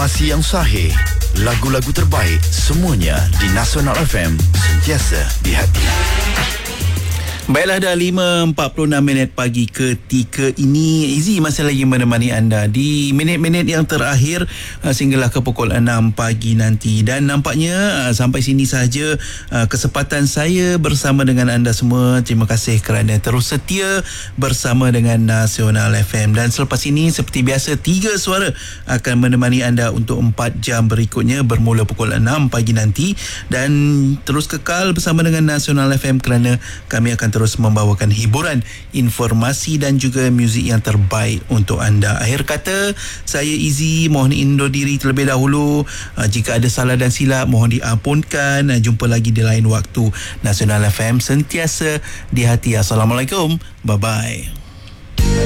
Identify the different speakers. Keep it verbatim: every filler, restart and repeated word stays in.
Speaker 1: Informasi yang sahih, lagu-lagu terbaik, semuanya di Nasional F M, sentiasa di hati.
Speaker 2: Baiklah, dah lima empat puluh enam minit pagi ketika ini. Izzy masih lagi menemani anda di minit-minit yang terakhir uh, sehinggalah ke pukul enam pagi nanti. Dan nampaknya uh, sampai sini sahaja uh, kesempatan saya bersama dengan anda semua. Terima kasih kerana terus setia bersama dengan Nasional F M. Dan selepas ini seperti biasa, tiga suara akan menemani anda untuk empat jam berikutnya bermula pukul enam pagi nanti. Dan terus kekal bersama dengan Nasional F M kerana kami akan terus membawakan hiburan, informasi dan juga muzik yang terbaik untuk anda. Akhir kata, saya Izzy mohon undur diri terlebih dahulu. Uh, jika ada salah dan silap, mohon diampunkan. Uh, jumpa lagi di lain waktu. Nasional F M sentiasa di hati. Assalamualaikum. Bye-bye.